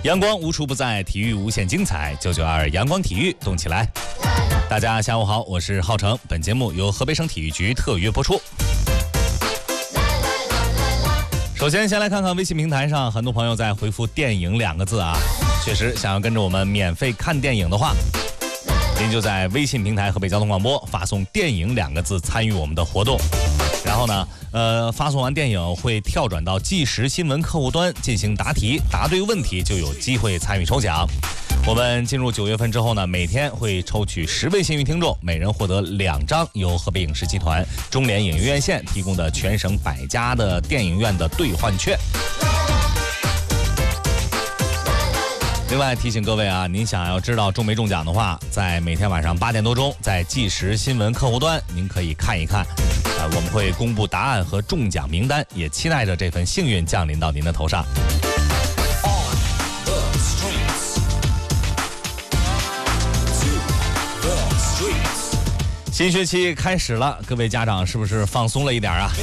阳光无处不在，体育无限精彩。992阳光体育，动起来！大家下午好，我是浩成。本节目由河北省体育局特约播出。首先，先来看看微信平台上，很多朋友在回复"电影"2个字啊。确实，想要跟着我们免费看电影的话，您就在微信平台河北交通广播发送"电影"2个字参与我们的活动。然后呢，发送完电影会跳转到即时新闻客户端进行答题，答对问题就有机会参与抽奖。我们进入9月份之后呢，每天会抽取10位幸运听众，每人获得2张由河北影视集团中联影业院线提供的全省100家的电影院的兑换券。另外提醒各位啊，您想要知道中没中奖的话，在每天晚上8点多钟，在即时新闻客户端，您可以看一看。我们会公布答案和中奖名单，也期待着这份幸运降临到您的头上。新学期开始了，各位家长是不是放松了一点啊？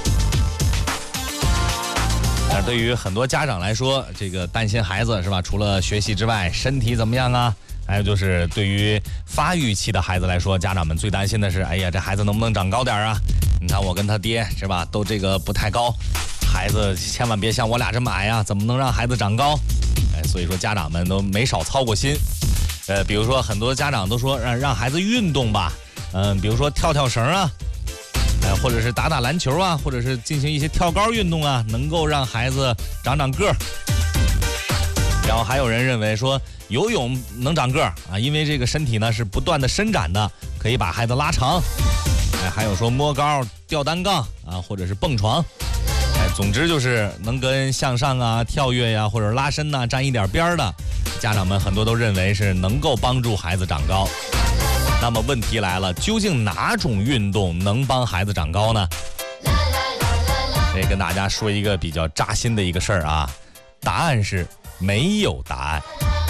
但是对于很多家长来说，这个担心孩子是吧？除了学习之外，身体怎么样啊？还有就是对于发育期的孩子来说，家长们最担心的是，哎呀，这孩子能不能长高点啊？你看我跟他爹是吧，都这个不太高，孩子千万别像我俩这么矮呀，怎么能让孩子长高？所以说家长们都没少操过心。比如说很多家长都说让孩子运动吧，比如说跳跳绳啊，或者是打打篮球啊，或者是进行一些跳高运动啊，能够让孩子长长个儿。然后还有人认为说游泳能长个儿啊，因为这个身体呢是不断的伸展的，可以把孩子拉长。还有说摸高、吊单杠啊，或者是蹦床。总之就是能跟向上啊、跳跃呀、或者拉伸呐沾一点边的，家长们很多都认为是能够帮助孩子长高。那么问题来了，究竟哪种运动能帮孩子长高呢？得跟大家说一个比较扎心的一个事儿啊，答案是没有答案。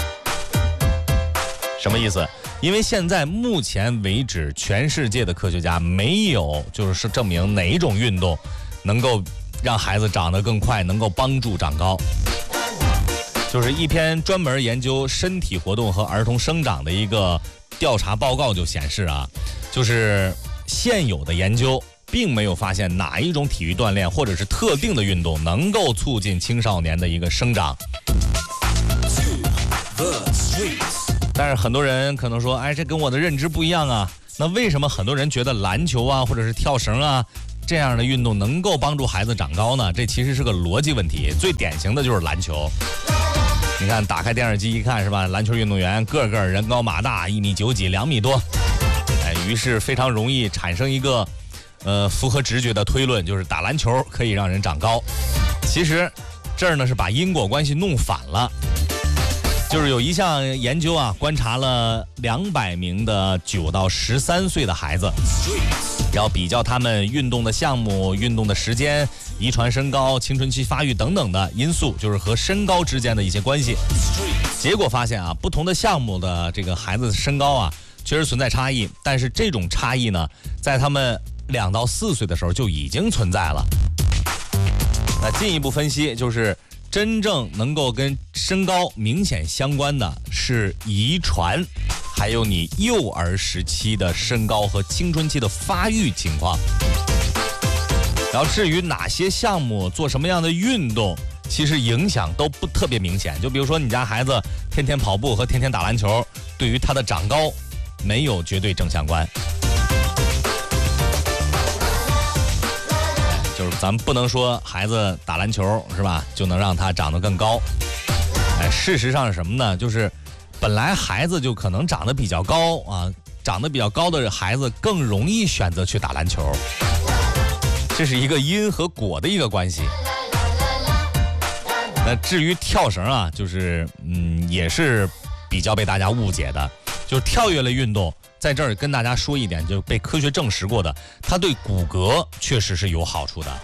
什么意思？因为现在目前为止，全世界的科学家没有就是证明哪一种运动能够让孩子长得更快，能够帮助长高。就是一篇专门研究身体活动和儿童生长的一个调查报告就显示啊，就是现有的研究并没有发现哪一种体育锻炼或者是特定的运动能够促进青少年的一个生长。但是很多人可能说，哎，这跟我的认知不一样啊。那为什么很多人觉得篮球啊，或者是跳绳啊这样的运动能够帮助孩子长高呢？这其实是个逻辑问题。最典型的就是篮球。你看，打开电视机一看是吧？篮球运动员个个人高马大，1.9米几，2米多。于是非常容易产生一个符合直觉的推论，就是打篮球可以让人长高。其实这儿呢是把因果关系弄反了。就是有一项研究啊，观察了200名的9到13岁的孩子，要比较他们运动的项目、运动的时间、遗传身高、青春期发育等等的因素，就是和身高之间的一些关系。结果发现啊，不同的项目的这个孩子的身高啊，确实存在差异，但是这种差异呢，在他们2到4岁的时候就已经存在了。那进一步分析就是，真正能够跟身高明显相关的是遗传，还有你幼儿时期的身高和青春期的发育情况。然后至于哪些项目做什么样的运动，其实影响都不特别明显。就比如说你家孩子天天跑步和天天打篮球，对于他的长高没有绝对正相关。就是咱们不能说孩子打篮球是吧，就能让他长得更高。事实上是什么呢？就是本来孩子就可能长得比较高啊，长得比较高的孩子更容易选择去打篮球，这是一个因和果的一个关系。那至于跳绳啊，就是也是比较被大家误解的，就是跳跃类运动。在这儿跟大家说一点，就是被科学证实过的，它对骨骼确实是有好处的。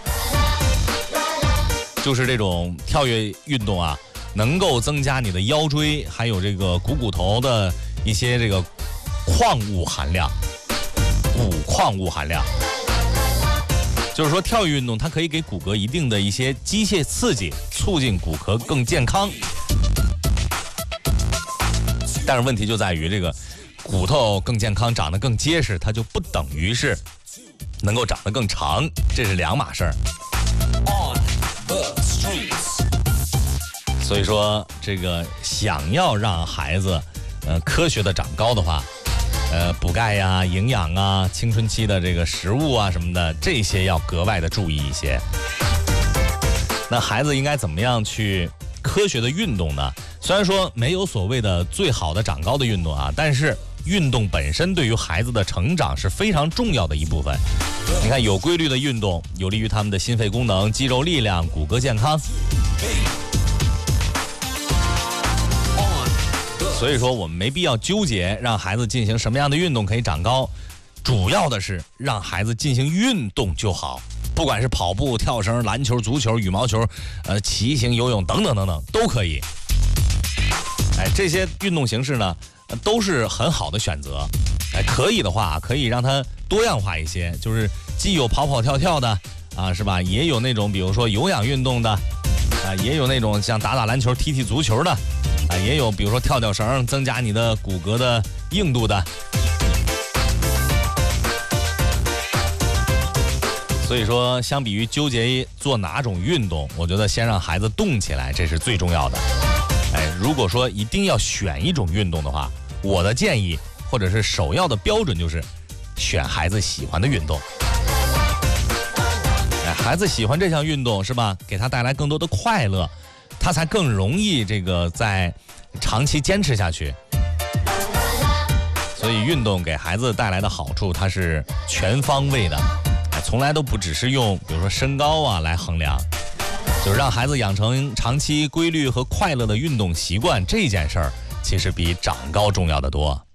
就是这种跳跃运动啊，能够增加你的腰椎还有这个股头的一些这个矿物含量，骨矿物含量。就是说跳跃运动它可以给骨骼一定的一些机械刺激，促进骨骼更健康。 但是问题就在于这个骨头更健康，长得更结实，它就不等于是能够长得更长，这是两码事儿。所以说，这个想要让孩子科学的长高的话，补钙呀、营养啊、青春期的这个食物啊什么的，这些要格外的注意一些。那孩子应该怎么样去科学的运动呢？虽然说没有所谓的最好的长高的运动啊，但是运动本身对于孩子的成长是非常重要的一部分。你看，有规律的运动有利于他们的心肺功能、肌肉力量、骨骼健康。所以说我们没必要纠结让孩子进行什么样的运动可以长高，主要的是让孩子进行运动就好，不管是跑步、跳绳、篮球、足球、羽毛球、骑行、游泳等等等等都可以。这些运动形式呢都是很好的选择。可以的话可以让它多样化一些，就是既有跑跑跳跳的啊，是吧？也有那种比如说有氧运动的啊，也有那种像打打篮球、踢踢足球的啊，也有比如说跳跳绳，增加你的骨骼的硬度的。所以说，相比于纠结做哪种运动，我觉得先让孩子动起来，这是最重要的。如果说一定要选一种运动的话，我的建议或者是首要的标准就是选孩子喜欢的运动。孩子喜欢这项运动是吧？给他带来更多的快乐，他才更容易这个在长期坚持下去。所以运动给孩子带来的好处，它是全方位的，从来都不只是用比如说身高啊来衡量，就是让孩子养成长期规律和快乐的运动习惯，这件事儿其实比长高重要的多。